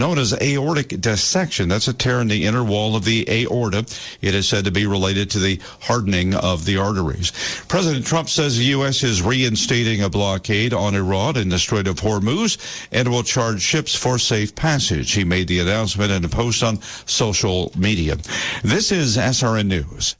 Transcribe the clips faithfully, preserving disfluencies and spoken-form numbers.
known as aortic dissection. That's a tear in the inner wall of the aorta. It is said to be related to the hardening of the arteries. President Trump says the U S is reinstating a blockade on Iran in the Strait of Hormuz and will charge ships for safe passage. He made the announcement in a post on social media. This is S R N News.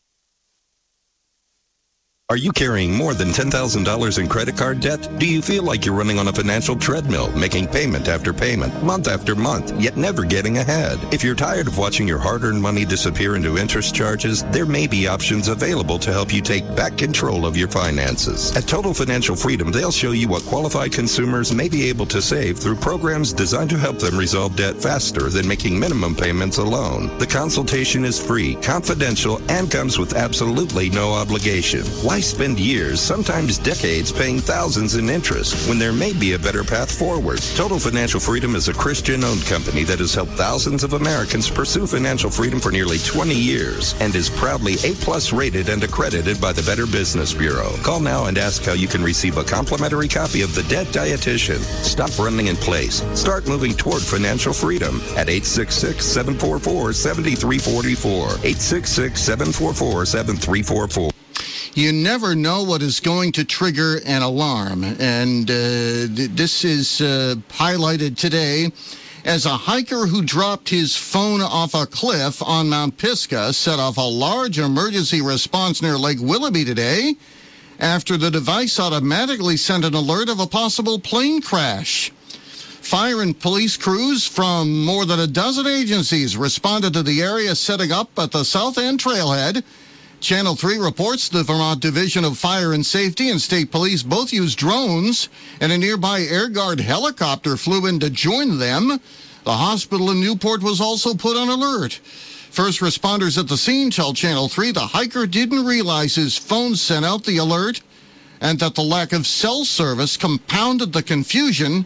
Are you carrying more than ten thousand dollars in credit card debt? Do you feel like you're running on a financial treadmill, making payment after payment, month after month, yet never getting ahead? If you're tired of watching your hard-earned money disappear into interest charges, there may be options available to help you take back control of your finances. At Total Financial Freedom, they'll show you what qualified consumers may be able to save through programs designed to help them resolve debt faster than making minimum payments alone. The consultation is free, confidential, and comes with absolutely no obligation. Why spend years, sometimes decades, paying thousands in interest when there may be a better path forward? Total Financial Freedom is a Christian-owned company that has helped thousands of Americans pursue financial freedom for nearly twenty years and is proudly A-plus rated and accredited by the Better Business Bureau. Call now and ask how you can receive a complimentary copy of The Debt Dietitian. Stop running in place. Start moving toward financial freedom at eight six six, seven four four, seven three four four. eight six six, seven four four, seven three four four. You never know what is going to trigger an alarm, and uh, th- this is uh, highlighted today as a hiker who dropped his phone off a cliff on Mount Pisgah set off a large emergency response near Lake Willoughby today after the device automatically sent an alert of a possible plane crash. Fire and police crews from more than a dozen agencies responded to the area setting up at the South End Trailhead. Channel three reports the Vermont Division of Fire and Safety and State Police both used drones, and a nearby Air Guard helicopter flew in to join them. The hospital in Newport was also put on alert. First responders at the scene tell Channel three the hiker didn't realize his phone sent out the alert and that the lack of cell service compounded the confusion.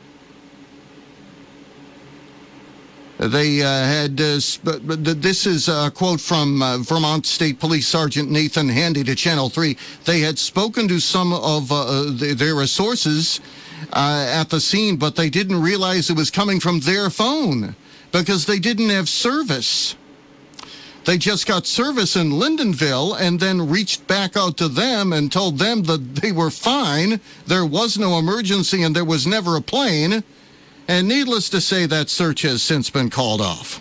They uh, had, uh, sp- this is a quote from uh, Vermont State Police Sergeant Nathan Handy to Channel three. They had spoken to some of uh, their sources uh, at the scene, but they didn't realize it was coming from their phone because they didn't have service. They just got service in Lyndonville and then reached back out to them and told them that they were fine, there was no emergency, and there was never a plane. And needless to say, that search has since been called off.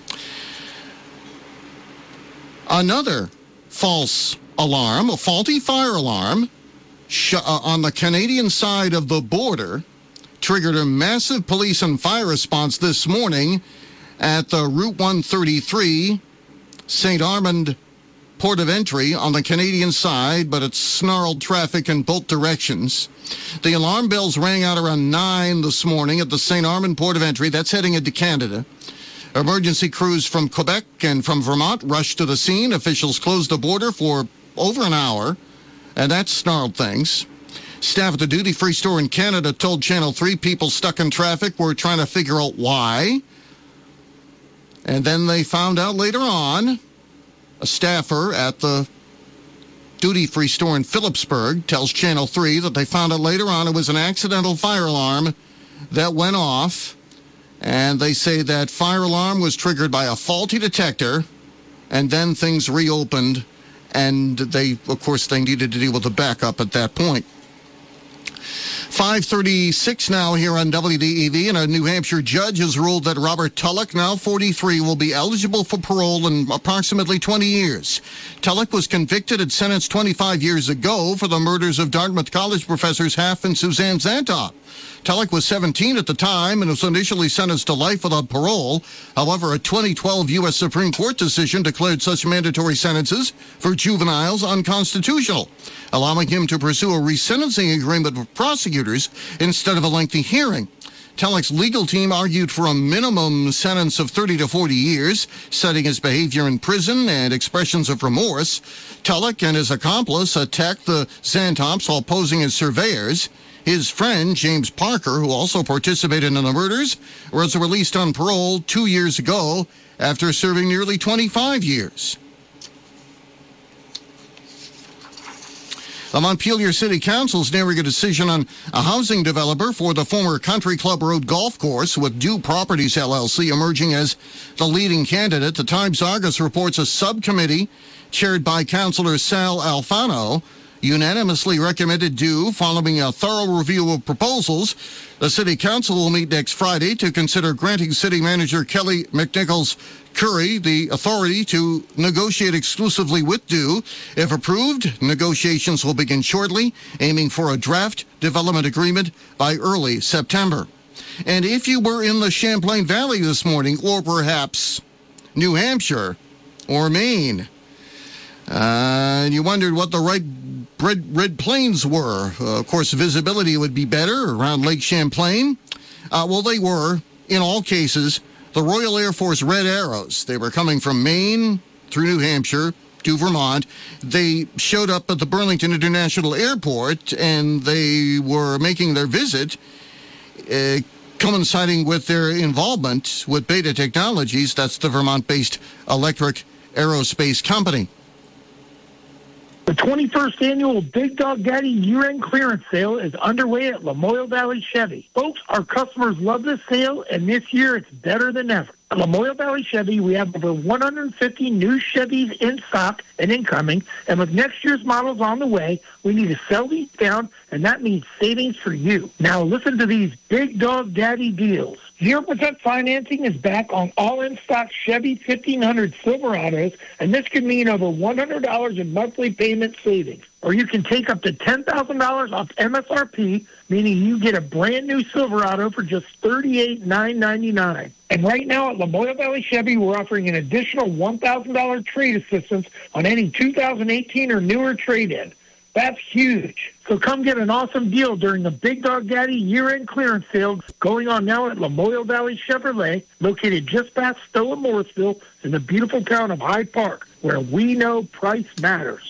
Another false alarm, a faulty fire alarm sh- uh, on the Canadian side of the border triggered a massive police and fire response this morning at the Route one thirty-three Saint Armand port of entry on the Canadian side, but it snarled traffic in both directions. The alarm bells rang out around nine this morning at the Saint Armand port of entry. That's heading into Canada. Emergency crews from Quebec and from Vermont rushed to the scene. Officials closed the border for over an hour, and that snarled things. Staff at the duty-free store in Canada told Channel three people stuck in traffic were trying to figure out why. And then they found out later on. A staffer at the duty-free store in Phillipsburg tells Channel three that they found out later on it was an accidental fire alarm that went off, and they say that fire alarm was triggered by a faulty detector, and then things reopened, and they, of course, they needed to deal with the backup at that point. five thirty-six now here on W D E V, and a New Hampshire judge has ruled that Robert Tulloch, now forty-three, will be eligible for parole in approximately twenty years. Tulloch was convicted and sentenced twenty-five years ago for the murders of Dartmouth College professors Half and Suzanne Zantop. Tulloch was seventeen at the time and was initially sentenced to life without parole. However, a twenty twelve U S Supreme Court decision declared such mandatory sentences for juveniles unconstitutional, allowing him to pursue a resentencing agreement with prosecutors instead of a lengthy hearing. Tulloch's legal team argued for a minimum sentence of thirty to forty years, citing his behavior in prison and expressions of remorse. Tulloch and his accomplice attacked the Zantops while posing as surveyors. His friend, James Parker, who also participated in the murders, was released on parole two years ago after serving nearly twenty-five years. The Montpelier City Council is nearing a decision on a housing developer for the former Country Club Road golf course, with Dew Properties L L C emerging as the leading candidate. The Times-Argus reports a subcommittee chaired by Councillor Sal Alfano unanimously recommended Dew following a thorough review of proposals. The City Council will meet next Friday to consider granting City Manager Kelly McNichols Curry the authority to negotiate exclusively with Dew. If approved, negotiations will begin shortly, aiming for a draft development agreement by early September. And if you were in the Champlain Valley this morning, or perhaps New Hampshire or Maine, uh, and you wondered what the right red, red plains were, uh, of course, visibility would be better around Lake Champlain. Uh, well, they were, in all cases, the Royal Air Force Red Arrows. They were coming from Maine through New Hampshire to Vermont. They showed up at the Burlington International Airport, and they were making their visit, uh, coinciding with their involvement with Beta Technologies. That's the Vermont-based Electric Aerospace Company. The twenty-first annual Big Dog Daddy year-end clearance sale is underway at Lamoille Valley Chevy. Folks, our customers love this sale, and this year it's better than ever. At Lamoille Valley Chevy, we have over one hundred fifty new Chevys in stock and incoming, and with next year's models on the way, we need to sell these down, and that means savings for you. Now listen to these Big Dog Daddy deals. zero percent financing is back on all in-stock Chevy fifteen hundred Silverados, and this could mean over one hundred dollars in monthly payment savings. Or you can take up to ten thousand dollars off M S R P, meaning you get a brand new Silverado for just thirty-eight thousand nine hundred ninety-nine dollars. And right now at Lamoille Valley Chevy, we're offering an additional one thousand dollars trade assistance on any two thousand eighteen or newer trade-in. That's huge. So come get an awesome deal during the Big Dog Daddy year-end clearance sale going on now at Lamoille Valley Chevrolet, located just past Stowe and Morrisville in the beautiful town of Hyde Park, where we know price matters.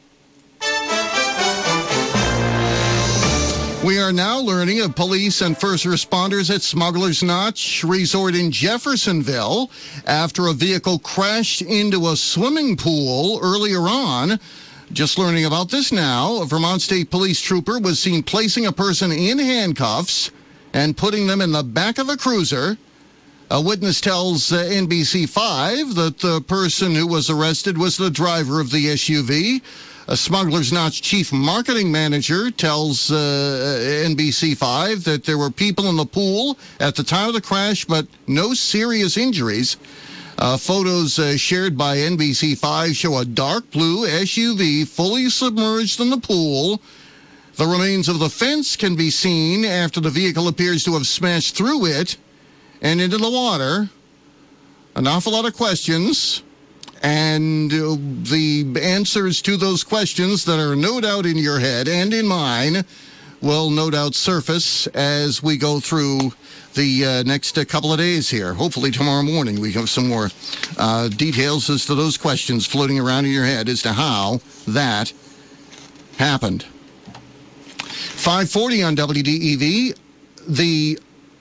We are now learning of police and first responders at Smuggler's Notch Resort in Jeffersonville after a vehicle crashed into a swimming pool earlier on. Just learning about this now, a Vermont State Police trooper was seen placing a person in handcuffs and putting them in the back of a cruiser. A witness tells uh, N B C five that the person who was arrested was the driver of the S U V. A Smuggler's Notch chief marketing manager tells uh, N B C five that there were people in the pool at the time of the crash, but no serious injuries. Uh, photos uh, shared by N B C five show a dark blue S U V fully submerged in the pool. The remains of the fence can be seen after the vehicle appears to have smashed through it and into the water. An awful lot of questions. And uh, the answers to those questions that are no doubt in your head and in mine will no doubt surface as we go through the uh, next uh, couple of days here. Hopefully tomorrow morning we have some more uh, details as to those questions floating around in your head as to how that happened. five forty on W D E V, the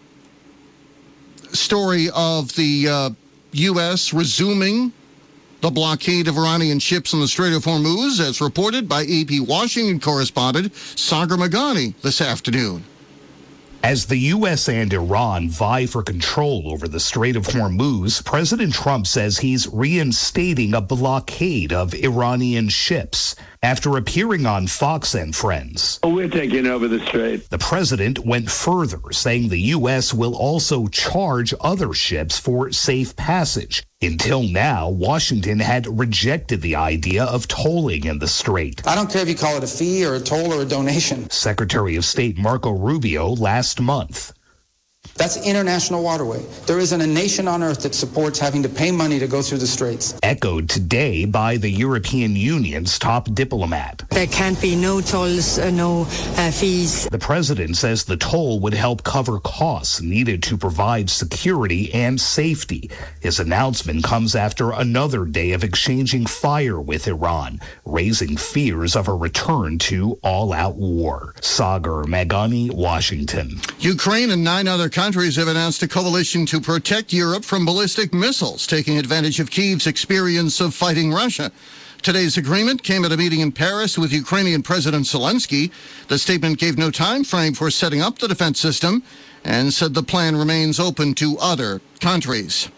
story of the uh, U S resuming the blockade of Iranian ships in the Strait of Hormuz, as reported by A P Washington correspondent Sagar Meghani this afternoon. As the U S and Iran vie for control over the Strait of Hormuz, President Trump says he's reinstating a blockade of Iranian ships. After appearing on Fox and Friends, oh, we're taking over the strait. The president went further, saying the U S will also charge other ships for safe passage. Until now, Washington had rejected the idea of tolling in the strait. I don't care if you call it a fee or a toll or a donation. Secretary of State Marco Rubio last month. That's international waterway. There isn't a nation on earth that supports having to pay money to go through the straits. Echoed today by the European Union's top diplomat. There can't be no tolls, uh, no uh, fees. The president says the toll would help cover costs needed to provide security and safety. His announcement comes after another day of exchanging fire with Iran, raising fears of a return to all-out war. Sagar Meghani, Washington. Ukraine and nine other countries Countries have announced a coalition to protect Europe from ballistic missiles, taking advantage of Kyiv's experience of fighting Russia. Today's agreement came at a meeting in Paris with Ukrainian President Zelensky. The statement gave no time frame for setting up the defense system and said the plan remains open to other countries.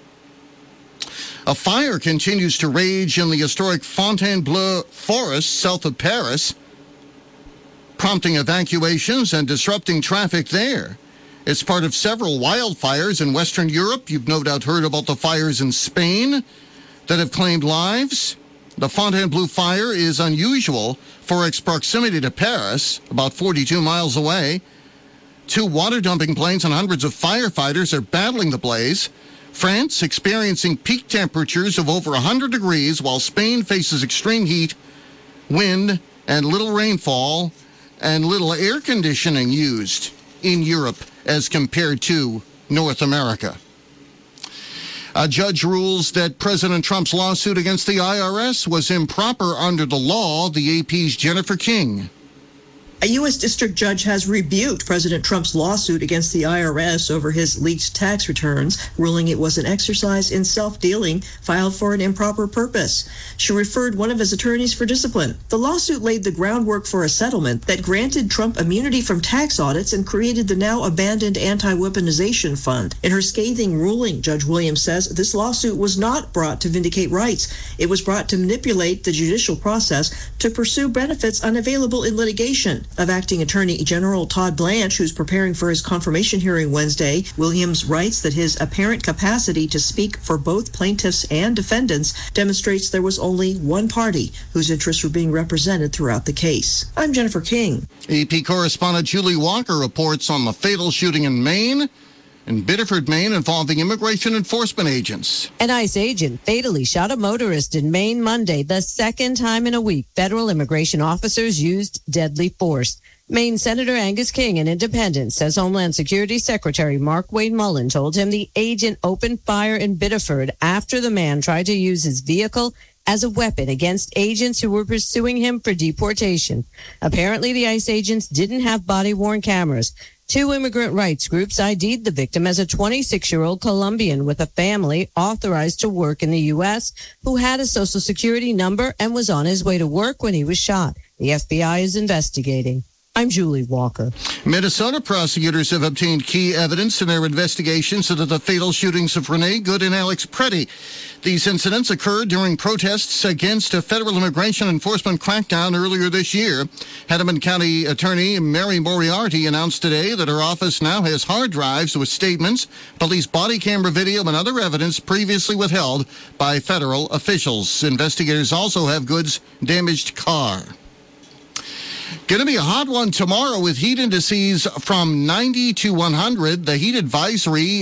A fire continues to rage in the historic Fontainebleau forest south of Paris, prompting evacuations and disrupting traffic there. It's part of several wildfires in Western Europe. You've no doubt heard about the fires in Spain that have claimed lives. The Fontainebleau fire is unusual for its proximity to Paris, about forty-two miles away. Two water dumping planes and hundreds of firefighters are battling the blaze. France experiencing peak temperatures of over one hundred degrees, while Spain faces extreme heat, wind, and little rainfall, and little air conditioning used in Europe as compared to North America. A judge rules that President Trump's lawsuit against the I R S was improper under the law. The A P's Jennifer King. A U S district judge has rebuked President Trump's lawsuit against the I R S over his leaked tax returns, ruling it was an exercise in self-dealing filed for an improper purpose. She referred one of his attorneys for discipline. The lawsuit laid the groundwork for a settlement that granted Trump immunity from tax audits and created the now abandoned anti-weaponization fund. In her scathing ruling, Judge Williams says this lawsuit was not brought to vindicate rights. It was brought to manipulate the judicial process to pursue benefits unavailable in litigation. Of Acting Attorney General Todd Blanche, who's preparing for his confirmation hearing Wednesday, Williams writes that his apparent capacity to speak for both plaintiffs and defendants demonstrates there was only one party whose interests were being represented throughout the case. I'm Jennifer King. A P correspondent Julie Walker reports on the fatal shooting in Maine. In Biddeford, Maine, involving immigration enforcement agents. An ICE agent fatally shot a motorist in Maine Monday, the second time in a week federal immigration officers used deadly force. Maine Senator Angus King, an independent, says Homeland Security Secretary Mark Wayne Mullen told him the agent opened fire in Biddeford after the man tried to use his vehicle as a weapon against agents who were pursuing him for deportation. Apparently, the ICE agents didn't have body-worn cameras. Two immigrant rights groups I D'd the victim as a twenty-six-year-old Colombian with a family authorized to work in the U S who had a Social Security number and was on his way to work when he was shot. The F B I is investigating. I'm Julie Walker. Minnesota prosecutors have obtained key evidence in their investigations into the fatal shootings of Renee Good and Alex Preddy. These incidents occurred during protests against a federal immigration enforcement crackdown earlier this year. Hennepin County Attorney Mary Moriarty announced today that her office now has hard drives with statements, police body camera video, and other evidence previously withheld by federal officials. Investigators also have Good's damaged car. Going to be a hot one tomorrow with heat indices from ninety to one hundred. The heat advisory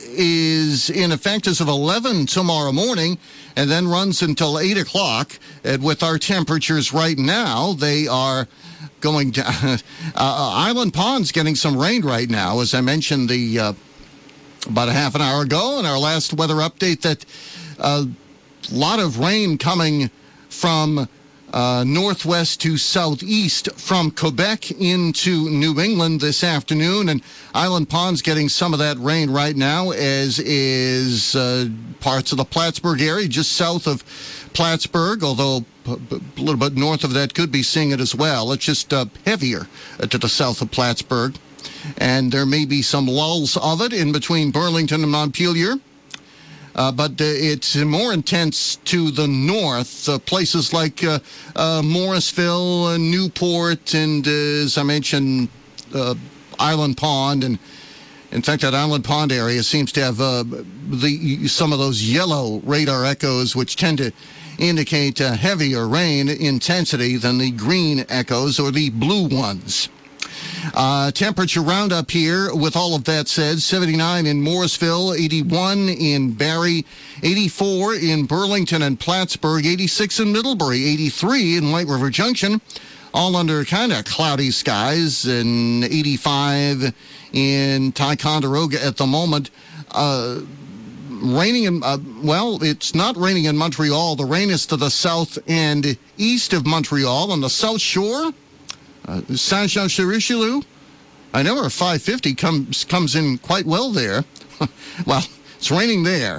is in effect as of eleven tomorrow morning and then runs until eight o'clock. And with our temperatures right now, they are going to... Uh, Island Pond's getting some rain right now, as I mentioned the uh, about a half an hour ago in our last weather update, that a lot of rain coming from... Uh, northwest to southeast from Quebec into New England this afternoon, and Island Pond's getting some of that rain right now, as is uh, parts of the Plattsburgh area, just south of Plattsburgh, although a little bit north of that could be seeing it as well. It's just uh, heavier to the south of Plattsburgh, and there may be some lulls of it in between Burlington and Montpelier. Uh, but uh, it's more intense to the north, uh, places like uh, uh, Morrisville, uh, Newport, and uh, as I mentioned, uh, Island Pond. And in fact, that Island Pond area seems to have uh, the some of those yellow radar echoes, which tend to indicate uh, heavier rain intensity than the green echoes or the blue ones. Uh, temperature roundup here, with all of that said, seventy-nine in Morrisville, eighty-one in Barrie, eighty-four in Burlington and Plattsburgh, eighty-six in Middlebury, eighty-three in White River Junction, all under kind of cloudy skies, and eighty-five in Ticonderoga at the moment. Uh, raining in, uh, well, it's not raining in Montreal. The rain is to the south and east of Montreal on the South Shore. Uh, Saint-Jean-sur-Richelieu, I know our five fifty comes comes in quite well there. Well, it's raining there.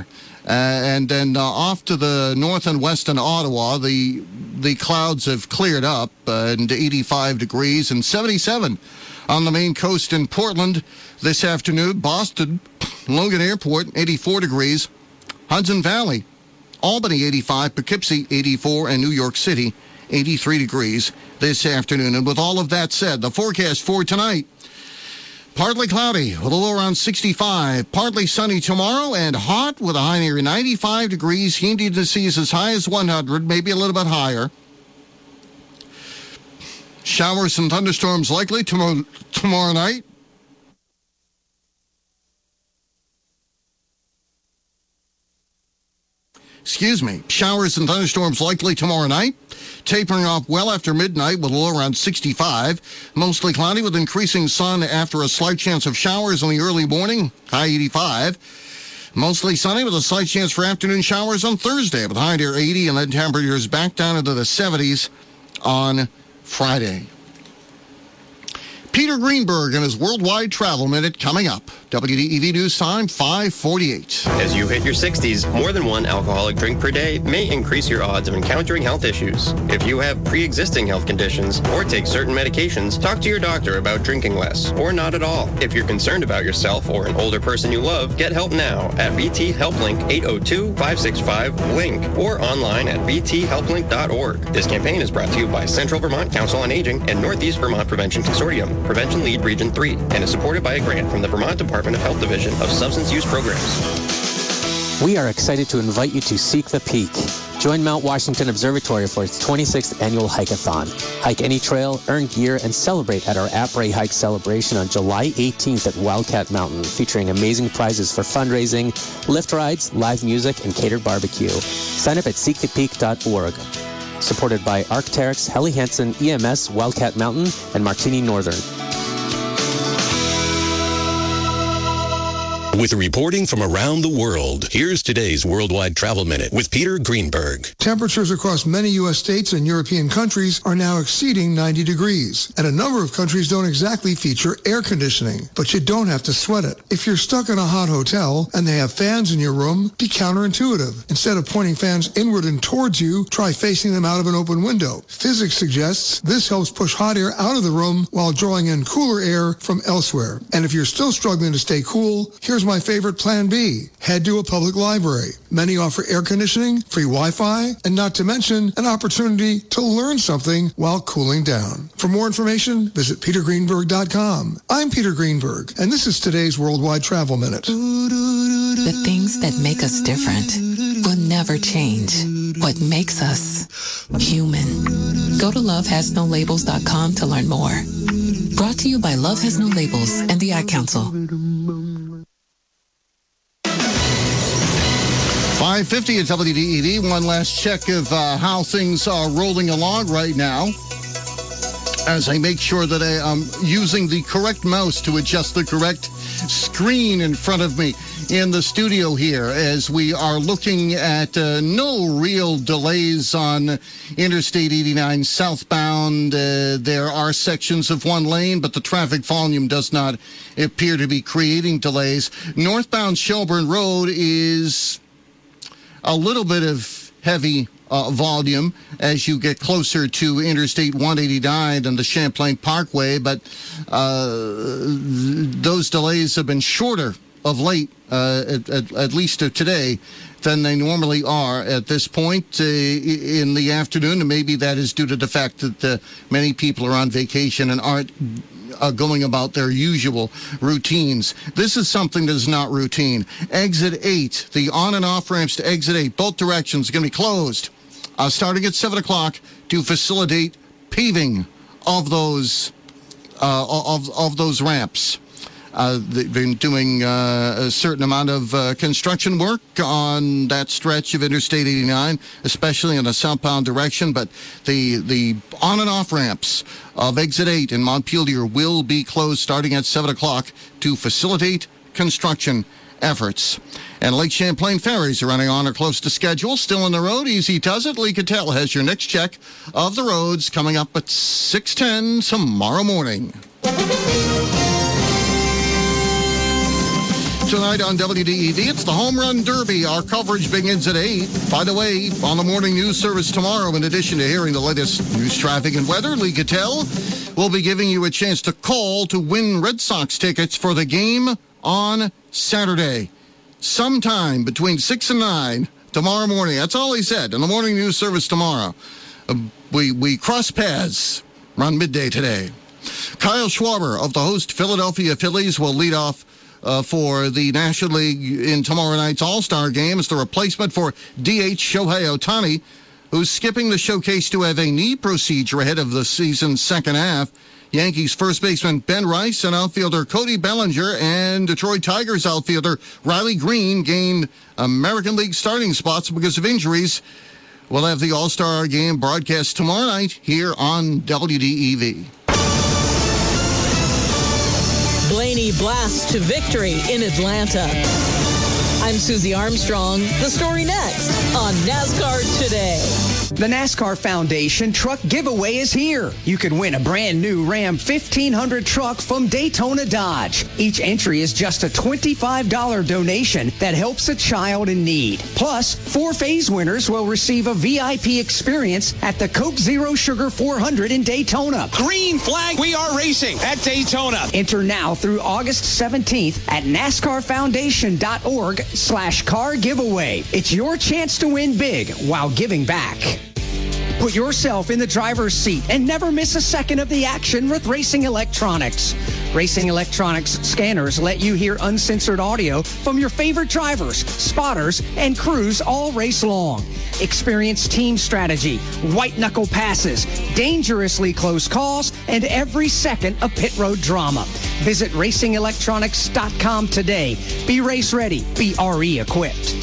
Uh, and then uh, off to the north and west in Ottawa, the the clouds have cleared up uh, into eighty-five degrees and seventy-seven on the main coast in Portland this afternoon. Boston, Logan Airport, eighty-four degrees. Hudson Valley, Albany, eighty-five. Poughkeepsie, eighty-four. And New York City, eighty-three degrees this afternoon. And with all of that said, the forecast for tonight, partly cloudy with a low around sixty-five. Partly sunny tomorrow and hot with a high near ninety-five degrees. Humidity as high as one hundred, maybe a little bit higher. Showers and thunderstorms likely tomorrow, tomorrow night. Excuse me. Showers and thunderstorms likely tomorrow night. Tapering off well after midnight with a low around sixty-five. Mostly cloudy with increasing sun after a slight chance of showers in the early morning. High eighty-five. Mostly sunny with a slight chance for afternoon showers on Thursday with high near eighty, and then temperatures back down into the seventies on Friday. Peter Greenberg and his Worldwide Travel Minute coming up. W D E V News Time, five forty-eight. As you hit your sixties, more than one alcoholic drink per day may increase your odds of encountering health issues. If you have pre-existing health conditions or take certain medications, talk to your doctor about drinking less or not at all. If you're concerned about yourself or an older person you love, get help now at V T HelpLink eight oh two, five six five, LINK or online at v t help link dot org. This campaign is brought to you by Central Vermont Council on Aging and Northeast Vermont Prevention Consortium, Prevention Lead Region three, and is supported by a grant from the Vermont Department of Health Division of Substance Use Programs. We are excited to invite you to Seek the Peak. Join Mount Washington Observatory for its twenty-sixth annual hike-a-thon. Hike any trail, earn gear, and celebrate at our Après Hike celebration on July eighteenth at Wildcat Mountain, featuring amazing prizes for fundraising, lift rides, live music, and catered barbecue. Sign up at seek the peak dot org. Supported by Arc'teryx, Helly Hansen, E M S, Wildcat Mountain, and Martini Northern. With reporting from around the world, here's today's Worldwide Travel Minute with Peter Greenberg. Temperatures across many U S states and European countries are now exceeding ninety degrees, and a number of countries don't exactly feature air conditioning, but you don't have to sweat it. If you're stuck in a hot hotel and they have fans in your room, be counterintuitive. Instead of pointing fans inward and towards you, try facing them out of an open window. Physics suggests this helps push hot air out of the room while drawing in cooler air from elsewhere. And if you're still struggling to stay cool, here's my favorite plan B. Head to a public library. Many offer air conditioning, free Wi-Fi, and not to mention an opportunity to learn something while cooling down. For more information, visit peter greenberg dot com. I'm Peter Greenberg, and this is today's Worldwide Travel Minute. The things that make us different will never change. What makes us human. Go to love has no labels dot com to learn more. Brought to you by Love Has No Labels and the Ad Council. five fifty at W D E V. One last check of uh, how things are rolling along right now as I make sure that I am using the correct mouse to adjust the correct screen in front of me in the studio here, as we are looking at uh, no real delays on Interstate eighty-nine southbound. Uh, there are sections of one lane, but the traffic volume does not appear to be creating delays. Northbound Shelburne Road is a little bit of heavy uh, volume as you get closer to Interstate one eighty-nine and the Champlain Parkway, but uh, those delays have been shorter of late, uh, at, at, at least of today, than they normally are at this point uh, in the afternoon, and maybe that is due to the fact that uh, many people are on vacation and aren't Uh, going about their usual routines. This is something that is not routine. Exit eight, the on and off ramps to exit eight, both directions are going to be closed uh, starting at seven o'clock to facilitate paving of those uh, of, of those ramps. Uh, they've been doing uh, a certain amount of uh, construction work on that stretch of Interstate eighty-nine, especially in the southbound direction. But the the on and off ramps of Exit eight in Montpelier will be closed starting at seven o'clock to facilitate construction efforts. And Lake Champlain ferries are running on or close to schedule. Still on the road, easy does it. Lee Cattell has your next check of the roads coming up at six ten tomorrow morning. Tonight on W D E V, it's the Home Run Derby. Our coverage begins at eight. By the way, on the morning news service tomorrow, in addition to hearing the latest news, traffic, and weather, Lee Cattell will be giving you a chance to call to win Red Sox tickets for the game on Saturday. Sometime between six and nine tomorrow morning. That's all he said in the morning news service tomorrow. Uh, we, we cross paths around midday today. Kyle Schwarber of the host Philadelphia Phillies will lead off Uh, for the National League in tomorrow night's All-Star Game as the replacement for D H Shohei Ohtani, who's skipping the showcase to have a knee procedure ahead of the season's second half. Yankees first baseman Ben Rice and outfielder Cody Bellinger and Detroit Tigers outfielder Riley Green gained American League starting spots because of injuries. We'll have the All-Star Game broadcast tomorrow night here on W D E V. Blaney blasts to victory in Atlanta. I'm Susie Armstrong. The story next on NASCAR Today. The NASCAR Foundation Truck Giveaway is here. You can win a brand new Ram fifteen hundred truck from Daytona Dodge. Each entry is just a twenty-five dollars donation that helps a child in need. Plus, four phase winners will receive a V I P experience at the Coke Zero Sugar four hundred in Daytona. Green flag, we are racing at Daytona. Enter now through August seventeenth at NASCARFoundation.org slash car giveaway. It's your chance to win big while giving back. Put yourself in the driver's seat and never miss a second of the action with Racing Electronics. Racing Electronics scanners let you hear uncensored audio from your favorite drivers, spotters, and crews all race long. Experience team strategy, white-knuckle passes, dangerously close calls, and every second of pit road drama. Visit racing electronics dot com today. Be race ready. Be R E equipped.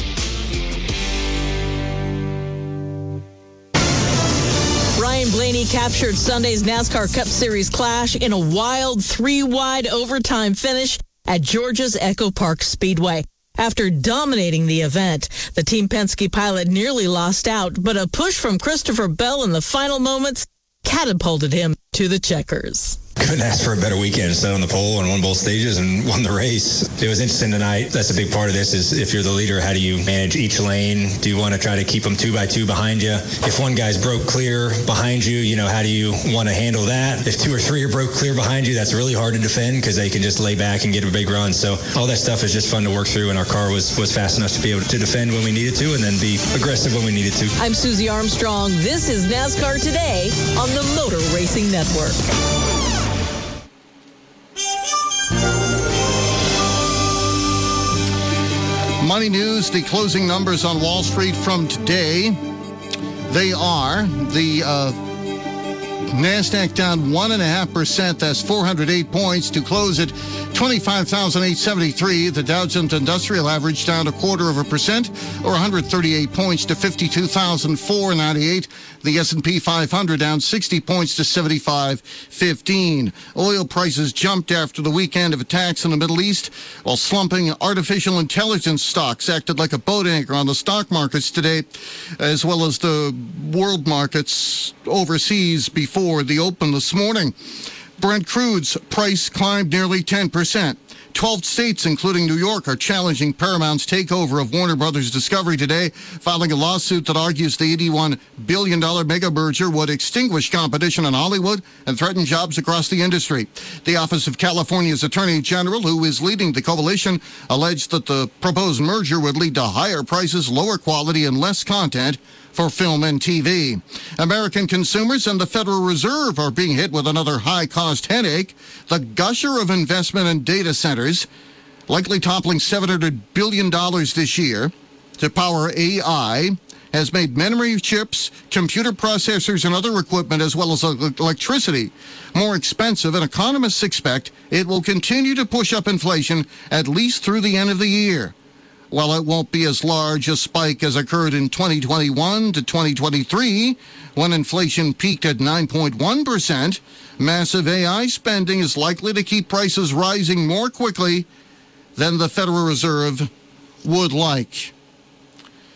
Ryan Blaney captured Sunday's NASCAR Cup Series clash in a wild three-wide overtime finish at Georgia's Echo Park Speedway. After dominating the event, the Team Penske pilot nearly lost out, but a push from Christopher Bell in the final moments catapulted him to the checkers. Couldn't ask for a better weekend. Set on the pole and won both stages and won the race. It was interesting tonight. That's a big part of this is if you're the leader, how do you manage each lane? Do you want to try to keep them two by two behind you? If one guy's broke clear behind you, you know, how do you want to handle that? If two or three are broke clear behind you, that's really hard to defend because they can just lay back and get a big run. So all that stuff is just fun to work through, and our car was, was fast enough to be able to defend when we needed to and then be aggressive when we needed to. I'm Susie Armstrong. This is NASCAR Today on the Motor Racing Network. Money news, the closing numbers on Wall Street from today. They are the uh, NASDAQ down one point five percent. That's four hundred eight points to close at twenty-five thousand eight hundred seventy-three. The Dow Jones Industrial Average down a quarter of a percent, or one hundred thirty-eight points to fifty-two thousand four hundred ninety-eight. The S and P five hundred down sixty points to seventy-five fifteen. Oil prices jumped after the weekend of attacks in the Middle East, while slumping artificial intelligence stocks acted like a boat anchor on the stock markets today, as well as the world markets overseas before the open this morning. Brent crude's price climbed nearly ten percent. Twelve states, including New York, are challenging Paramount's takeover of Warner Brothers Discovery today, filing a lawsuit that argues the eighty-one billion dollars mega merger would extinguish competition in Hollywood and threaten jobs across the industry. The Office of California's Attorney General, who is leading the coalition, alleged that the proposed merger would lead to higher prices, lower quality, and less content for film and T V. American consumers and the Federal Reserve are being hit with another high-cost headache. The gusher of investment in data centers, likely toppling seven hundred billion dollars this year to power A I, has made memory chips, computer processors, and other equipment, as well as electricity, more expensive, and economists expect it will continue to push up inflation at least through the end of the year. While it won't be as large a spike as occurred in twenty twenty-one to twenty twenty-three, when inflation peaked at nine point one percent, massive A I spending is likely to keep prices rising more quickly than the Federal Reserve would like.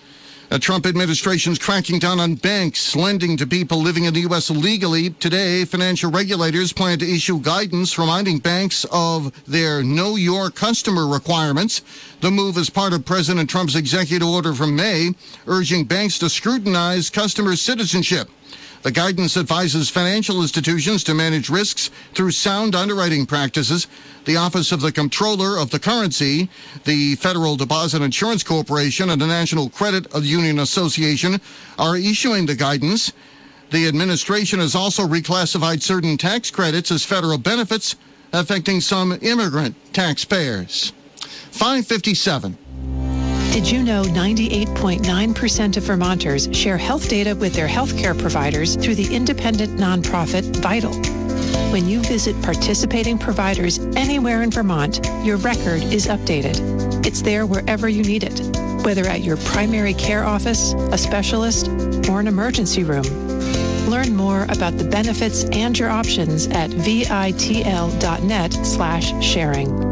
The Trump administration's cracking down on banks lending to people living in the U S illegally. Today, financial regulators plan to issue guidance reminding banks of their Know Your Customer requirements. The move is part of President Trump's executive order from May, urging banks to scrutinize customer citizenship. The guidance advises financial institutions to manage risks through sound underwriting practices. The Office of the Comptroller of the Currency, the Federal Deposit Insurance Corporation, and the National Credit Union Association are issuing the guidance. The administration has also reclassified certain tax credits as federal benefits, affecting some immigrant taxpayers. five fifty-seven. Did you know ninety-eight point nine percent of Vermonters share health data with their healthcare providers through the independent nonprofit Vital? When you visit participating providers anywhere in Vermont, your record is updated. It's there wherever you need it, whether at your primary care office, a specialist, or an emergency room. Learn more about the benefits and your options at vitl.net slash sharing.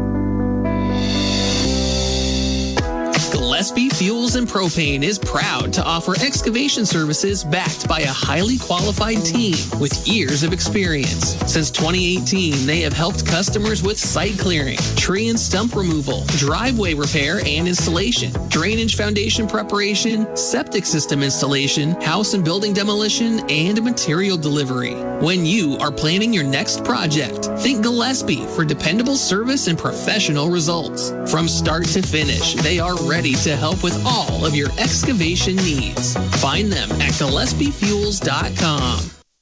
Gillespie Fuels and Propane is proud to offer excavation services backed by a highly qualified team with years of experience. Since twenty eighteen, they have helped customers with site clearing, tree and stump removal, driveway repair and installation, drainage foundation preparation, septic system installation, house and building demolition, and material delivery. When you are planning your next project, think Gillespie for dependable service and professional results. From start to finish, they are ready to help with all of your excavation needs. Find them at gillespie fuels dot com.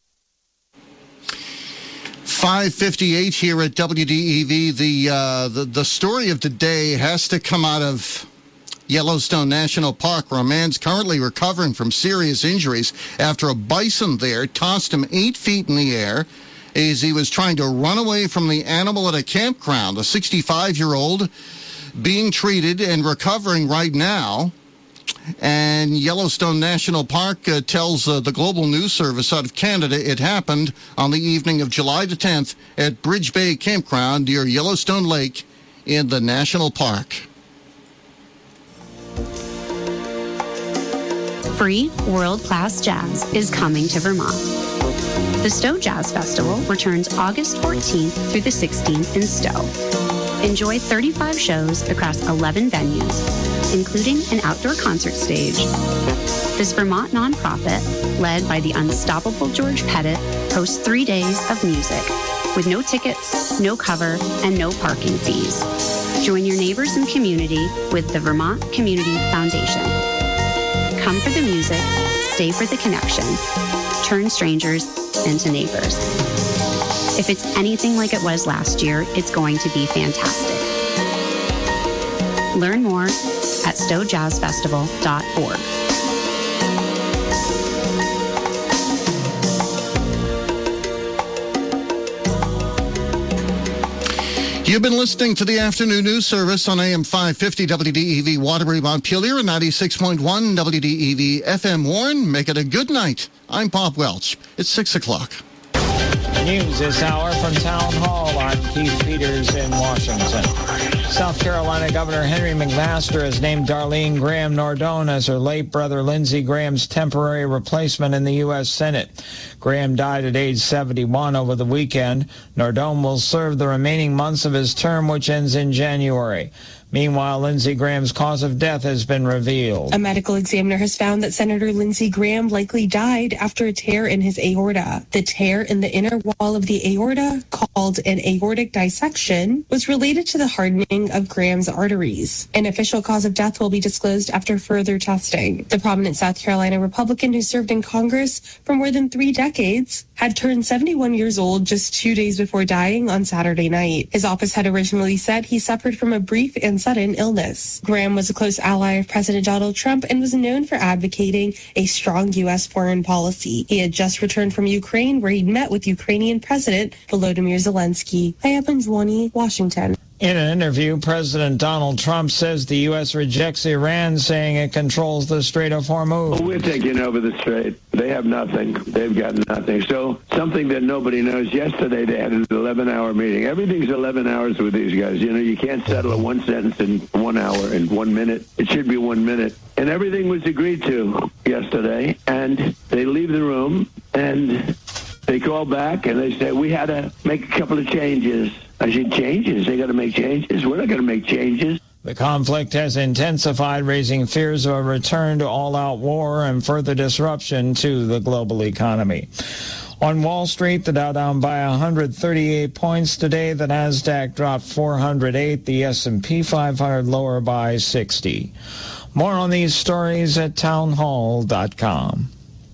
five fifty-eight here at W D E V. The, uh, the, the story of the day has to come out of Yellowstone National Park, where a man's currently recovering from serious injuries after a bison there tossed him eight feet in the air as he was trying to run away from the animal at a campground. A sixty-five-year-old being treated and recovering right now. And Yellowstone National Park uh, tells uh, the Global News Service out of Canada it happened on the evening of July the tenth at Bridge Bay Campground near Yellowstone Lake in the national park. Free world-class jazz is coming to Vermont. The Stowe Jazz Festival returns August fourteenth through the sixteenth in Stowe. Enjoy thirty-five shows across eleven venues, including an outdoor concert stage. This Vermont nonprofit, led by the unstoppable George Pettit, hosts three days of music with no tickets, no cover, and no parking fees. Join your neighbors and community with the Vermont Community Foundation. Come for the music, stay for the connection, turn strangers into neighbors. If it's anything like it was last year, it's going to be fantastic. Learn more at stowe jazz festival dot org. You've been listening to the afternoon news service on A M five fifty W D E V Waterbury Montpelier and ninety-six point one W D E V F M Warren. Make it a good night. I'm Bob Welch. It's six o'clock. News this hour from Town Hall. I'm Keith Peters in Washington. South Carolina Governor Henry McMaster has named Darlene Graham Nardone as her late brother Lindsey Graham's temporary replacement in the U S Senate. Graham died at age seventy-one over the weekend. Nardone will serve the remaining months of his term, which ends in January. Meanwhile, Lindsey Graham's cause of death has been revealed. A medical examiner has found that Senator Lindsey Graham likely died after a tear in his aorta. The tear in the inner wall of the aorta, called an aortic dissection, was related to the hardening of Graham's arteries. An official cause of death will be disclosed after further testing. The prominent South Carolina Republican who served in Congress for more than three decades had turned seventy-one years old just two days before dying on Saturday night. His office had originally said he suffered from a brief and sudden illness. Graham was a close ally of President Donald Trump and was known for advocating a strong U S foreign policy. He had just returned from Ukraine, where he'd met with Ukrainian President Volodymyr Zelensky. I am in Washington. In an interview, President Donald Trump says the U S rejects Iran, saying it controls the Strait of Hormuz. Well, we're taking over the Strait. They have nothing. They've got nothing. So something that nobody knows, yesterday they had an eleven-hour meeting. Everything's eleven hours with these guys. You know, you can't settle a one sentence in one hour, in one minute. It should be one minute. And everything was agreed to yesterday. And they leave the room, and they call back, and they say, we had to make a couple of changes. I said, changes? They got to make changes? We're not going to make changes. The conflict has intensified, raising fears of a return to all-out war and further disruption to the global economy. On Wall Street, the Dow down by one hundred thirty-eight points today. The Nasdaq dropped four hundred eight. The S and P five hundred lower by sixty. More on these stories at townhall dot com.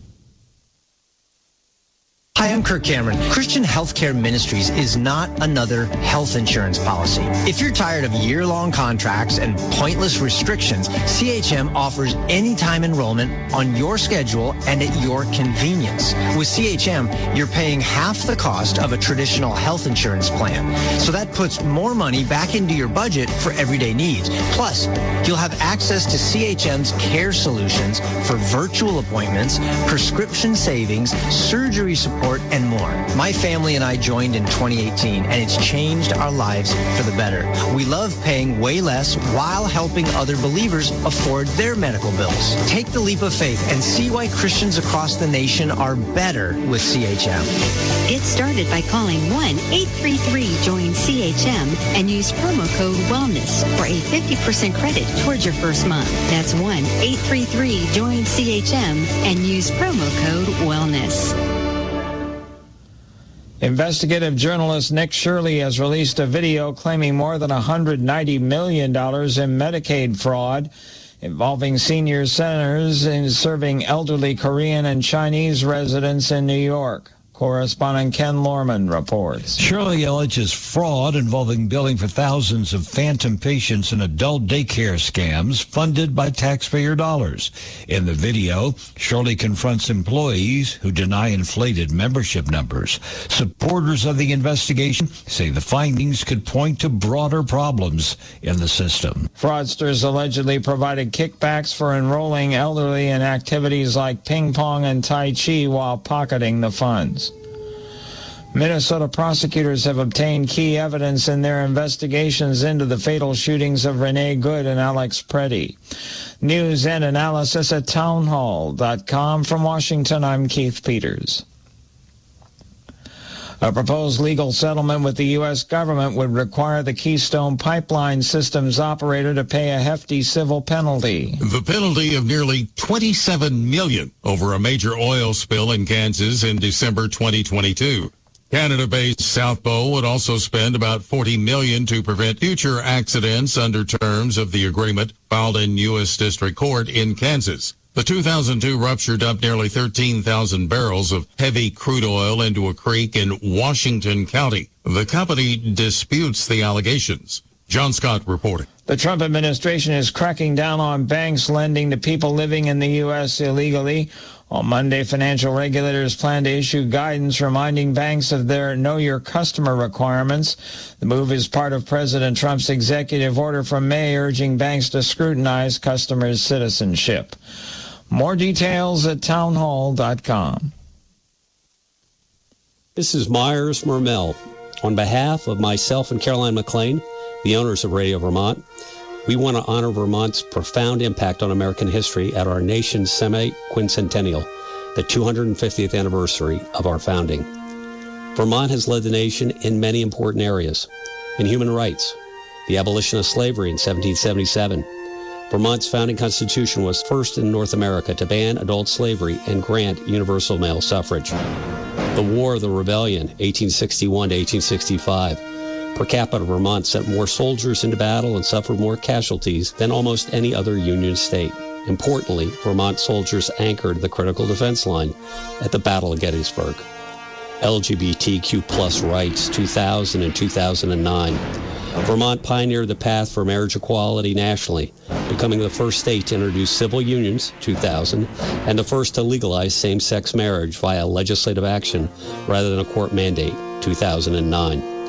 Hi, I'm Kirk Cameron. Christian Healthcare Ministries is not another health insurance policy. If you're tired of year-long contracts and pointless restrictions, C H M offers anytime enrollment on your schedule and at your convenience. With C H M, you're paying half the cost of a traditional health insurance plan. So that puts more money back into your budget for everyday needs. Plus, you'll have access to C H M's care solutions for virtual appointments, prescription savings, surgery support, and more. My family and I joined in twenty eighteen, and it's changed our lives for the better. We love paying way less while helping other believers afford their medical bills. Take the leap of faith and see why Christians across the nation are better with C H M. Get started by calling one eight three three join C H M and use promo code WELLNESS for a fifty percent credit towards your first month. That's one eight three three join C H M and use promo code WELLNESS. Investigative journalist Nick Shirley has released a video claiming more than one hundred ninety million dollars in Medicaid fraud involving senior senators in serving elderly Korean and Chinese residents in New York. Correspondent Ken Lorman reports. Shirley alleges fraud involving billing for thousands of phantom patients in adult daycare scams funded by taxpayer dollars. In the video, Shirley confronts employees who deny inflated membership numbers. Supporters of the investigation say the findings could point to broader problems in the system. Fraudsters allegedly provided kickbacks for enrolling elderly in activities like ping pong and tai chi while pocketing the funds. Minnesota prosecutors have obtained key evidence in their investigations into the fatal shootings of Renee Good and Alex Preddy. News and analysis at townhall dot com. From Washington, I'm Keith Peters. A proposed legal settlement with the U S government would require the Keystone Pipeline System's operator to pay a hefty civil penalty. The penalty of nearly twenty-seven million dollars over a major oil spill in Kansas in December twenty twenty-two. Canada-based South Bow would also spend about forty million dollars to prevent future accidents under terms of the agreement filed in U S District Court in Kansas. The two thousand two rupture dumped nearly thirteen thousand barrels of heavy crude oil into a creek in Washington County. The company disputes the allegations. John Scott reporting. The Trump administration is cracking down on banks lending to people living in the U S illegally. On Monday, financial regulators plan to issue guidance reminding banks of their Know Your Customer requirements. The move is part of President Trump's executive order from May urging banks to scrutinize customers' citizenship. More details at townhall dot com. This is Myers Mermel. On behalf of myself and Caroline McLean, the owners of Radio Vermont, we want to honor Vermont's profound impact on American history at our nation's semi-quincentennial, the two hundred fiftieth anniversary of our founding. Vermont has led the nation in many important areas. In human rights, the abolition of slavery in seventeen seventy-seven. Vermont's founding constitution was first in North America to ban adult slavery and grant universal male suffrage. The War of the Rebellion, eighteen sixty-one to eighteen sixty-five. Per capita, Vermont sent more soldiers into battle and suffered more casualties than almost any other Union state. Importantly, Vermont soldiers anchored the critical defense line at the Battle of Gettysburg. L G B T Q plus rights, two thousand and two thousand nine. Vermont pioneered the path for marriage equality nationally, becoming the first state to introduce civil unions, two thousand, and the first to legalize same-sex marriage via legislative action rather than a court mandate, two thousand nine.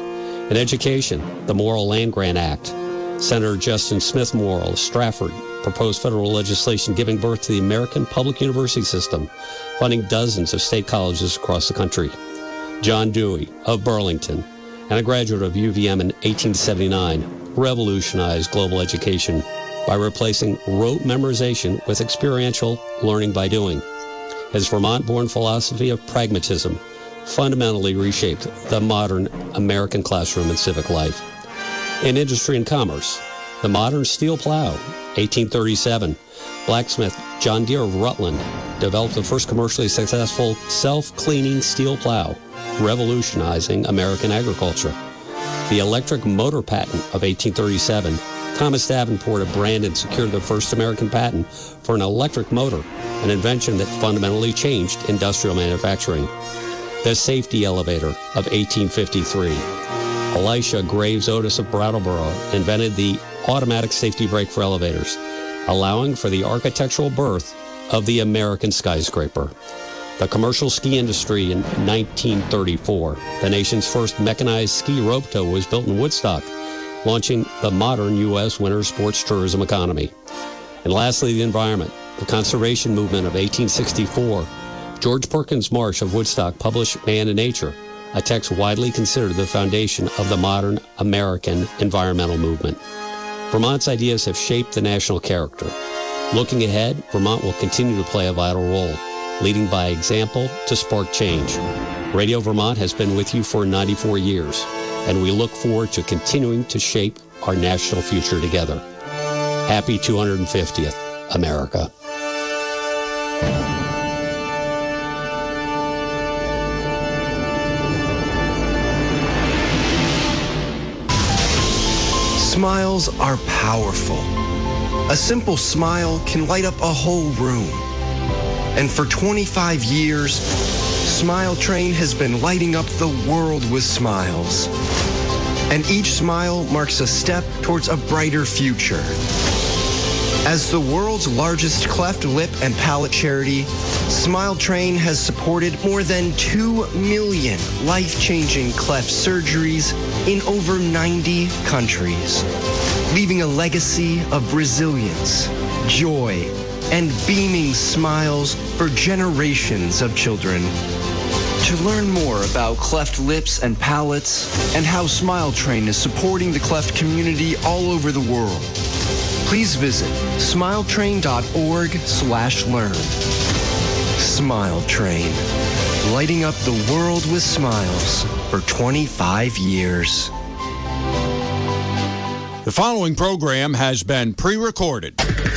In education, the Morrill Land Grant Act. Senator Justin Smith Morrill of Stratford proposed federal legislation giving birth to the American public university system, funding dozens of state colleges across the country. John Dewey of Burlington, and a graduate of U V M in eighteen seventy-nine, revolutionized global education by replacing rote memorization with experiential learning by doing. His Vermont-born philosophy of pragmatism fundamentally reshaped the modern American classroom and civic life. In industry and commerce, the modern steel plow, eighteen thirty-seven, blacksmith John Deere of Rutland developed the first commercially successful self-cleaning steel plow, revolutionizing American agriculture. The electric motor patent of eighteen thirty-seven, Thomas Davenport of Brandon secured the first American patent for an electric motor, an invention that fundamentally changed industrial manufacturing. The safety elevator of eighteen fifty-three. Elisha Graves Otis of Brattleboro invented the automatic safety brake for elevators, allowing for the architectural birth of the American skyscraper. The commercial ski industry in nineteen thirty-four. The nation's first mechanized ski rope tow was built in Woodstock, launching the modern U S winter sports tourism economy. And lastly, the environment. The conservation movement of eighteen sixty-four. George Perkins Marsh of Woodstock published Man and Nature, a text widely considered the foundation of the modern American environmental movement. Vermont's ideas have shaped the national character. Looking ahead, Vermont will continue to play a vital role, leading by example to spark change. Radio Vermont has been with you for ninety-four years, and we look forward to continuing to shape our national future together. Happy two hundred fiftieth, America. Smiles are powerful. A simple smile can light up a whole room. And for twenty-five years, Smile Train has been lighting up the world with smiles. And each smile marks a step towards a brighter future. As the world's largest cleft lip and palate charity, Smile Train has supported more than two million life-changing cleft surgeries in over ninety countries, leaving a legacy of resilience, joy, and beaming smiles for generations of children. To learn more about cleft lips and palates and how Smile Train is supporting the cleft community all over the world, please visit smiletrain.org slash learn. Smile Train, lighting up the world with smiles for twenty-five years. The following program has been pre-recorded.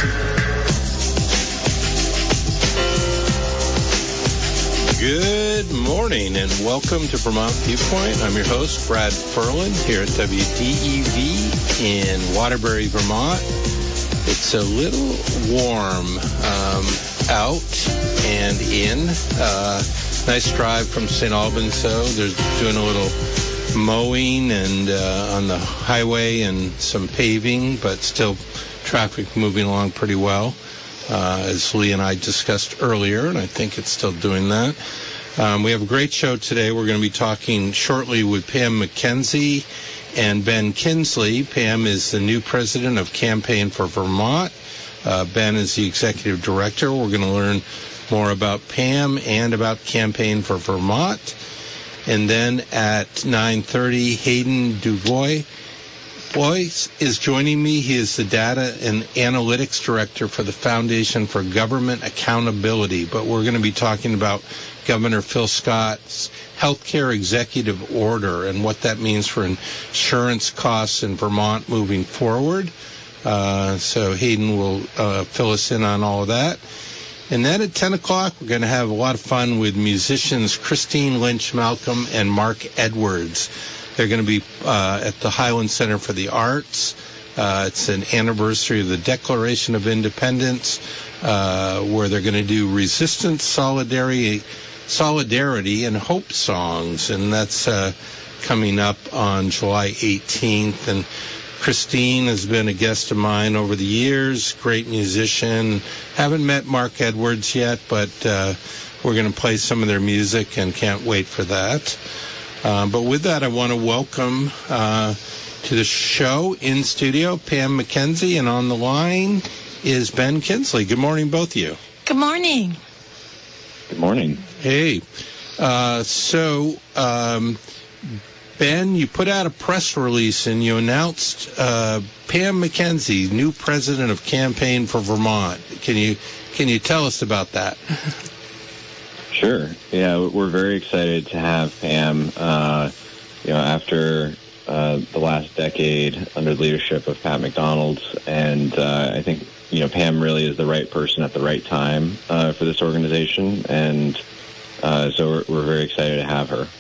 Good morning and welcome to Vermont Viewpoint. I'm your host, Brad Ferlin, here at W D E V in Waterbury, Vermont. It's a little warm um, out and in. Uh, nice drive from Saint Albans, though. They're doing a little mowing and uh, on the highway and some paving, but still traffic moving along pretty well, uh, as Lee and I discussed earlier, and I think it's still doing that. Um, we have a great show today. We're going to be talking shortly with Pam McKenzie and Ben Kinsley. Pam is the new president of Campaign for Vermont. Uh, Ben is the executive director. We're going to learn more about Pam and about Campaign for Vermont. And then at nine thirty, Hayden Duvois Boyce is joining me. He is the data and analytics director for the Foundation for Government Accountability. But we're going to be talking about Governor Phil Scott's healthcare executive order and what that means for insurance costs in Vermont moving forward. Uh, so Hayden will uh, fill us in on all of that. And then at ten o'clock, we're going to have a lot of fun with musicians Christine Lynch Malcolm and Mark Edwards. They're going to be uh, at the Highland Center for the Arts. Uh, it's an anniversary of the Declaration of Independence, uh, where they're going to do resistance, solidarity, solidarity, and hope songs. And that's uh, coming up on July eighteenth. And Christine has been a guest of mine over the years, great musician. Haven't met Mark Edwards yet, but uh, we're going to play some of their music and can't wait for that. Uh, but with that, I want to welcome uh, to the show in studio Pam McKenzie, and on the line is Ben Kinsley. Good morning, both of you. Good morning. Good morning. Hey. Uh, so, um, Ben, you put out a press release and you announced uh, Pam McKenzie, new president of Campaign for Vermont. Can you can you tell us about that? Sure. Yeah, we're very excited to have Pam. Uh, you know, after uh, the last decade under the leadership of Pat McDonald, and uh, I think you know Pam really is the right person at the right time uh, for this organization, and uh, so we're, we're very excited to have her.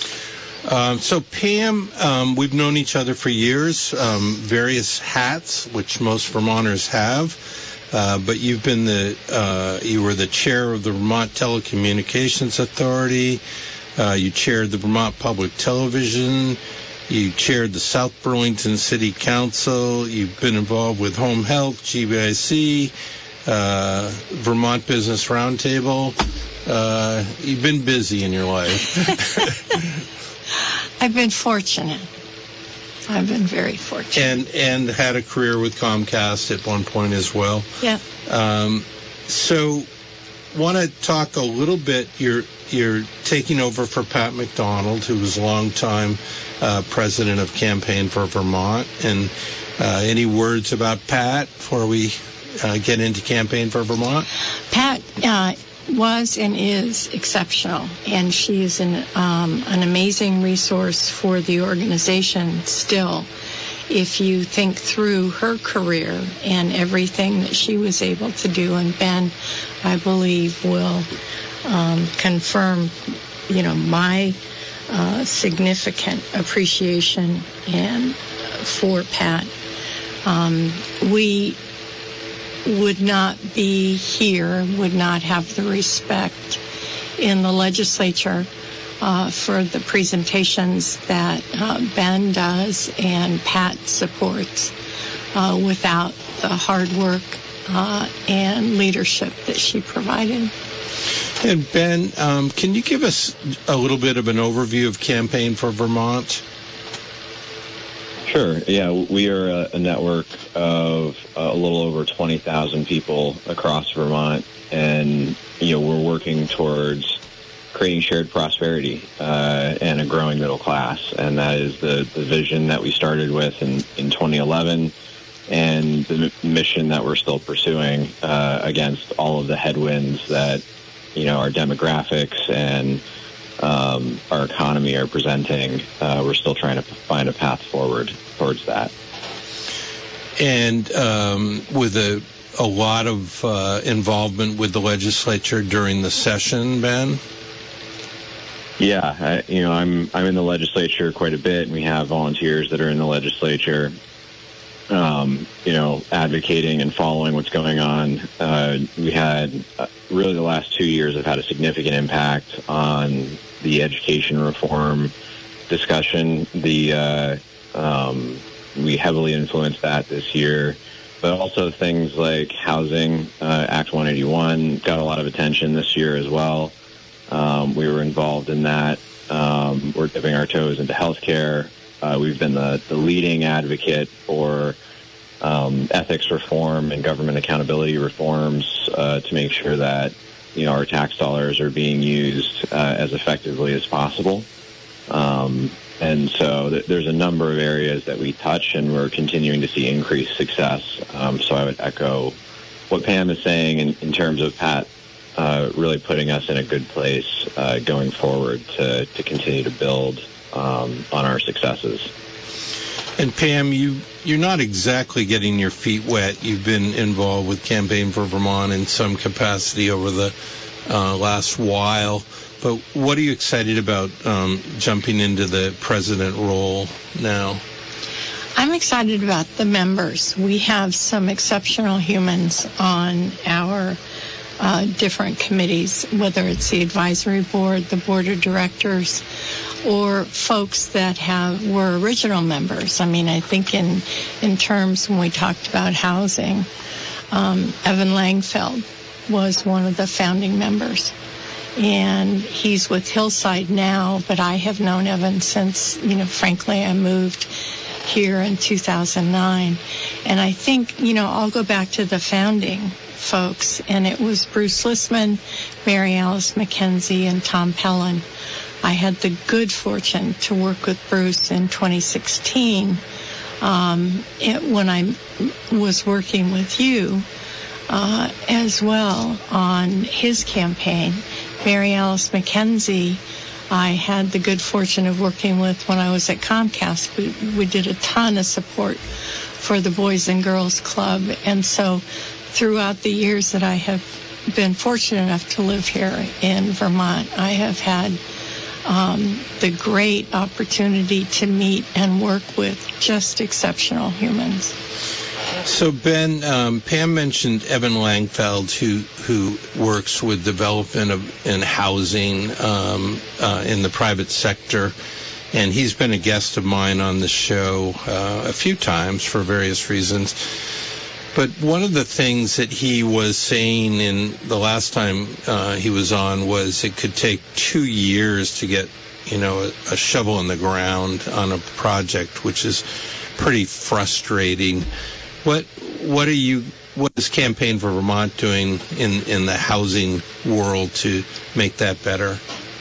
Um, so, Pam, um, we've known each other for years, um, various hats, which most Vermonters have, uh, but you've been the, uh, you were the chair of the Vermont Telecommunications Authority, uh, you chaired the Vermont Public Television, you chaired the South Burlington City Council, you've been involved with Home Health, G B I C, uh, Vermont Business Roundtable. Uh, you've been busy in your life. I've been fortunate. I've been very fortunate. And and had a career with Comcast at one point as well. Yeah. Um, so, want to talk a little bit. You're you're taking over for Pat McDonald, who was a longtime uh, president of Campaign for Vermont. And uh, any words about Pat before we uh, get into Campaign for Vermont? Pat uh, was and is exceptional, and she is an um, an amazing resource for the organization still. If you think through her career and everything that she was able to do, and Ben, I believe, will um, confirm, you know, my uh, significant appreciation and for Pat. Um, we would not be here, would not have the respect in the legislature uh, for the presentations that uh, Ben does and Pat supports uh, without the hard work uh, and leadership that she provided. And Ben, um, can you give us a little bit of an overview of Campaign for Vermont? Sure. Yeah, we are a, a network of uh, a little over twenty thousand people across Vermont, and you know we're working towards creating shared prosperity uh, and a growing middle class, and that is the, the vision that we started with in, in twenty eleven, and the m- mission that we're still pursuing uh, against all of the headwinds that you know our demographics and Um, our economy are presenting. Uh, we're still trying to find a path forward towards that. And um, with a, a lot of uh, involvement with the legislature during the session, Ben? Yeah, I, you know, I'm I'm in the legislature quite a bit, and we have volunteers that are in the legislature, um, you know, advocating and following what's going on. Uh, we had, uh, really the last two years have had a significant impact on the education reform discussion. The uh, um, we heavily influenced that this year, but also things like housing. Uh, Act one eighty-one got a lot of attention this year as well. Um, we were involved in that. Um, we're dipping our toes into healthcare. Uh, we've been the, the leading advocate for um, ethics reform and government accountability reforms uh, to make sure that you know, our tax dollars are being used uh, as effectively as possible. Um, and so th- there's a number of areas that we touch, and we're continuing to see increased success. Um, so I would echo what Pam is saying in, in terms of Pat uh, really putting us in a good place uh, going forward to, to continue to build um, on our successes. And Pam, you, you're not exactly getting your feet wet. You've been involved with Campaign for Vermont in some capacity over the uh, last while. But what are you excited about um, jumping into the president role now? I'm excited about the members. We have some exceptional humans on our uh, different committees, whether it's the advisory board, the board of directors, or folks that have were original members. I mean, I think in in terms when we talked about housing, um, Evan Langfeld was one of the founding members, and he's with Hillside now, but I have known Evan since, you know, frankly, I moved here in two thousand nine. And I think, you know, I'll go back to the founding folks, and it was Bruce Lissman, Mary Alice McKenzie, and Tom Pellin. I had the good fortune to work with Bruce in twenty sixteen um, it, when I was working with you uh, as well on his campaign. Mary Alice McKenzie, I had the good fortune of working with when I was at Comcast. We, we did a ton of support for the Boys and Girls Club. And so throughout the years that I have been fortunate enough to live here in Vermont, I have had um, the great opportunity to meet and work with just exceptional humans. So, Ben, um, Pam mentioned Evan Langfeld, who who works with development of and housing um, uh, in the private sector, and he's been a guest of mine on the show uh, a few times for various reasons. But one of the things that he was saying in the last time uh, he was on was it could take two years to get, you know, a, a shovel in the ground on a project, which is pretty frustrating. What what are you? What is Campaign for Vermont doing in, in the housing world to make that better?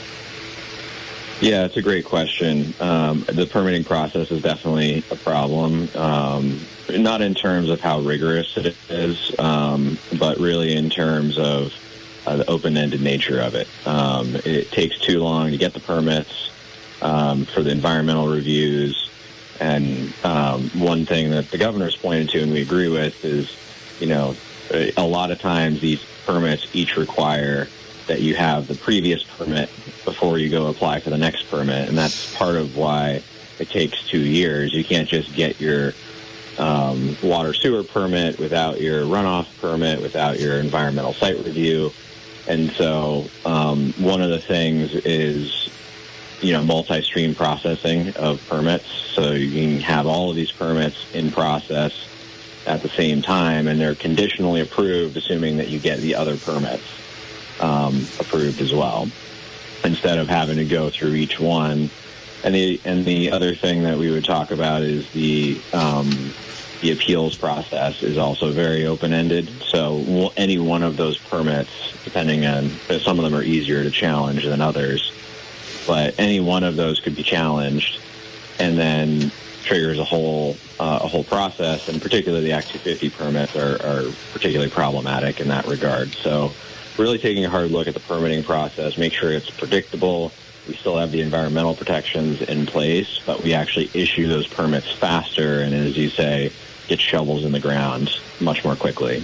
Yeah, it's a great question. Um, the permitting process is definitely a problem, um, not in terms of how rigorous it is, um, but really in terms of uh, the open-ended nature of it. Um, it takes too long to get the permits um, for the environmental reviews. And um, one thing that the governor's pointed to and we agree with is, you know, a lot of times these permits each require that you have the previous permit before you go apply for the next permit. And that's part of why it takes two years. You can't just get your um, water sewer permit without your runoff permit, without your environmental site review. And so um, one of the things is, you know, multi-stream processing of permits. So you can have all of these permits in process at the same time, and they're conditionally approved, assuming that you get the other permits um, approved as well, instead of having to go through each one. And the and the other thing that we would talk about is the um, the appeals process is also very open-ended. So any one of those permits, depending on, some of them are easier to challenge than others, but any one of those could be challenged, and then triggers a whole uh, a whole process. And particularly the Act two fifty permits are, are particularly problematic in that regard. So really taking a hard look at the permitting process, make sure it's predictable. We still have the environmental protections in place, but we actually issue those permits faster, and as you say, get shovels in the ground much more quickly.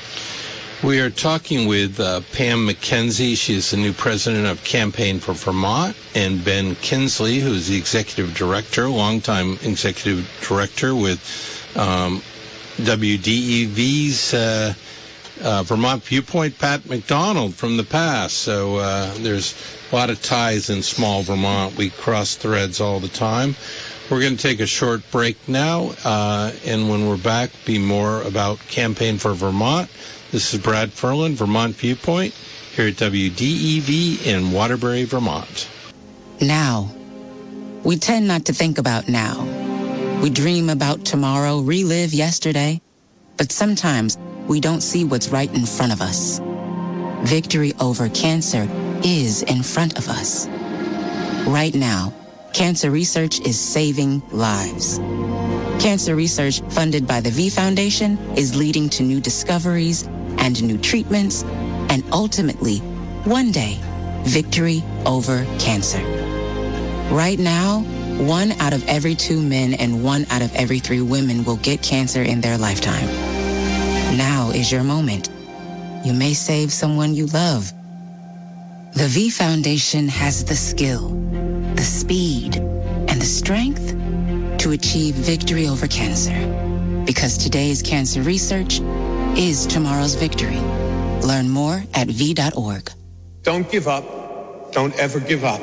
We are talking with uh, Pam McKenzie. She is the new president of Campaign for Vermont, and Ben Kinsley, who is the executive director, longtime executive director with um, W D E V's uh, uh, Vermont Viewpoint, Pat McDonald from the past. So uh, there's a lot of ties in small Vermont. We cross threads all the time. We're going to take a short break now, uh, and when we're back, be more about Campaign for Vermont. This is Brad Ferlin, Vermont Viewpoint, here at W D E V in Waterbury, Vermont. Now. We tend not to think about now. We dream about tomorrow, relive yesterday, but sometimes we don't see what's right in front of us. Victory over cancer is in front of us. Right now, cancer research is saving lives. Cancer research funded by the V Foundation is leading to new discoveries and new treatments, and ultimately, one day, victory over cancer. Right now, one out of every two men and one out of every three women will get cancer in their lifetime. Now is your moment. You may save someone you love. The V Foundation has the skill, the speed, and the strength to achieve victory over cancer. Because today's cancer research is tomorrow's victory. Learn more at V dot org. Don't give up. Don't ever give up.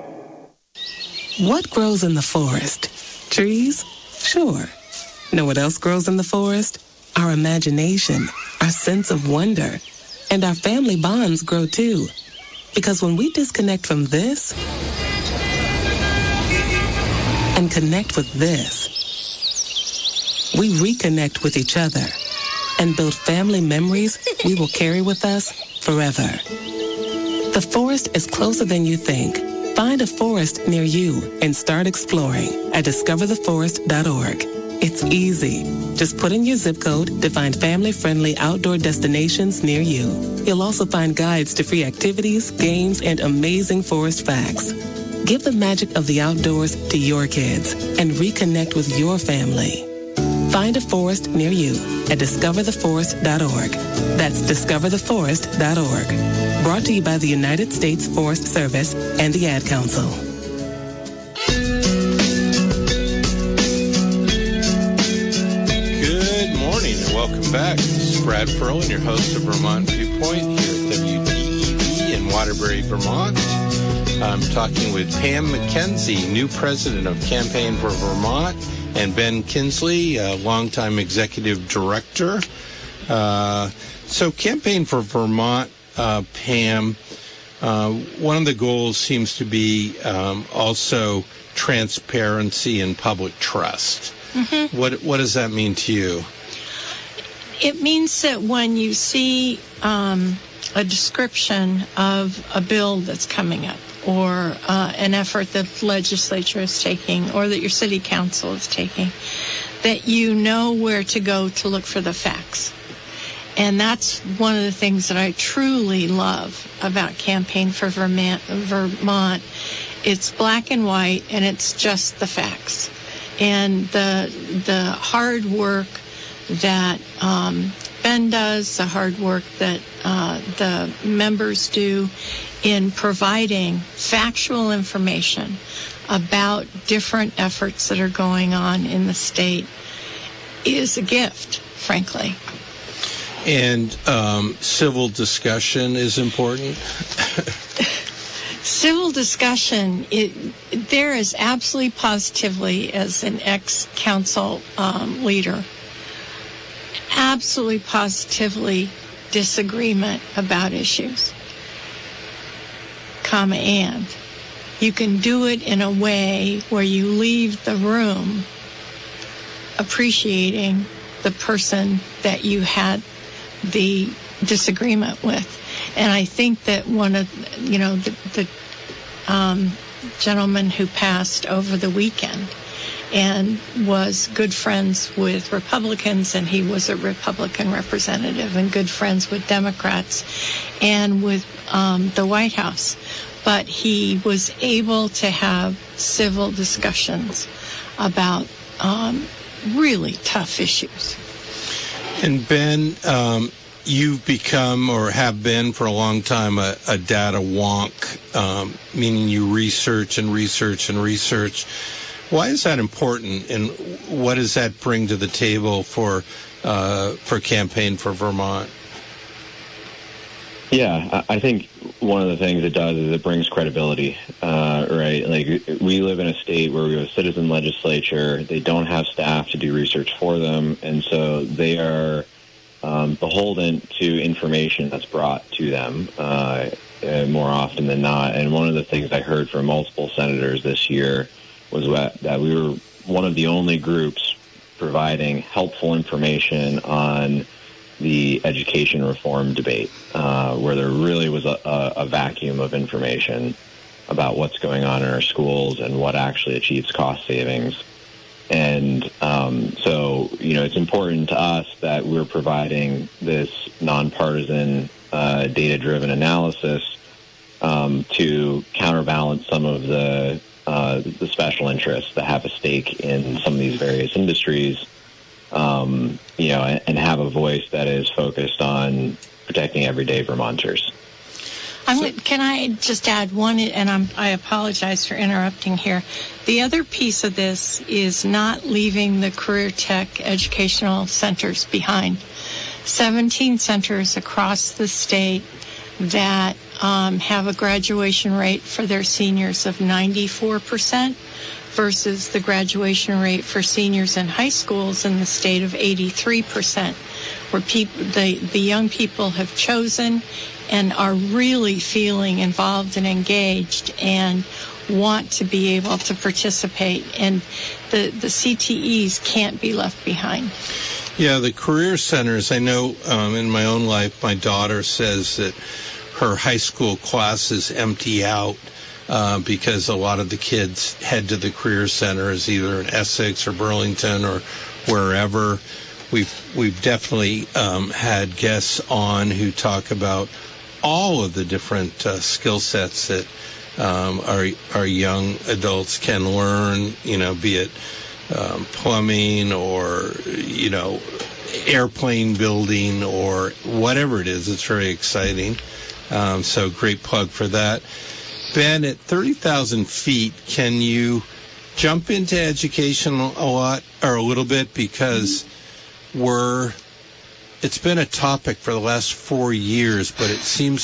What grows in the forest? Trees? Sure. Know what else grows in the forest? Our imagination, our sense of wonder, and our family bonds grow too. Because when we disconnect from this and connect with this, we reconnect with each other and build family memories we will carry with us forever. The forest is closer than you think. Find a forest near you and start exploring at discover the forest dot org. It's easy. Just put in your zip code to find family-friendly outdoor destinations near you. You'll also find guides to free activities, games, and amazing forest facts. Give the magic of the outdoors to your kids and reconnect with your family. Find a forest near you at discover the forest dot org. That's discover the forest dot org. Brought to you by the United States Forest Service and the Ad Council. Welcome back. This is Brad Ferlin, your host of Vermont Viewpoint here at W T E V in Waterbury, Vermont. I'm talking with Pam McKenzie, new president of Campaign for Vermont, and Ben Kinsley, uh, longtime executive director. Uh, so Campaign for Vermont, uh, Pam, uh, one of the goals seems to be um, also transparency and public trust. Mm-hmm. What what does that mean to you? It means that when you see um, a description of a bill that's coming up, or uh, an effort that the legislature is taking, or that your city council is taking, that you know where to go to look for the facts. And that's one of the things that I truly love about Campaign for Vermont. Vermont. It's black and white, and it's just the facts. And the the hard work that um, Ben does, the hard work that uh, the members do in providing factual information about different efforts that are going on in the state is a gift, frankly. And um, civil discussion is important? Civil discussion, it, there is absolutely positively, as an ex-council um, leader, absolutely positively disagreement about issues, comma, and you can do it in a way where you leave the room appreciating the person that you had the disagreement with. And I think that one of, you know, the, the um, gentleman who passed over the weekend and was good friends with Republicans, and he was a Republican representative, and good friends with Democrats and with um, the White House. But he was able to have civil discussions about um, really tough issues. And Ben, um, you've become, or have been for a long time, a, a data wonk, um, meaning you research and research and research. Why is that important, and what does that bring to the table for uh, for Campaign for Vermont? Yeah, I think one of the things it does is it brings credibility, uh, right? Like, we live in a state where we have a citizen legislature. They don't have staff to do research for them, and so they are um, beholden to information that's brought to them uh, uh, more often than not. And one of the things I heard from multiple senators this year was that, that we were one of the only groups providing helpful information on the education reform debate, uh, where there really was a, a, a vacuum of information about what's going on in our schools and what actually achieves cost savings. And um, so, you know, it's important to us that we're providing this nonpartisan, uh, data-driven analysis um, to counterbalance some of the uh, the special interests that have a stake in some of these various industries. Um, you know, and, and have a voice that is focused on protecting everyday Vermonters. I'm, can I just add one, and I'm, I apologize for interrupting here. The other piece of this is not leaving the career tech educational centers behind. seventeen centers across the state that um, have a graduation rate for their seniors of ninety-four percent. Versus the graduation rate for seniors in high schools in the state of eighty-three percent, where people, the, the young people have chosen and are really feeling involved and engaged and want to be able to participate. And the, the C T Es can't be left behind. Yeah, the career centers, I know um, in my own life, my daughter says that her high school classes empty out uh, because a lot of the kids head to the career centers, either in Essex or Burlington or wherever. We've, we've definitely um, had guests on who talk about all of the different uh, skill sets that um, our, our young adults can learn, you know, be it Um, plumbing or, you know, airplane building or whatever it is. It's very exciting. Um, so great plug for that. Ben, at thirty thousand feet, can you jump into education a lot or a little bit? Because we're, it's been a topic for the last four years, but it seems